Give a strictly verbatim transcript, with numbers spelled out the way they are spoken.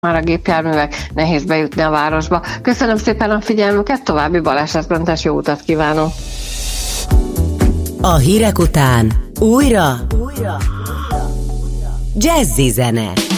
már a gépjárművek, nehéz bejutni a városba. Köszönöm szépen a figyelmüket, további balesetmentes jó utat kívánok! A hírek után újra, újra. Jazzy zene.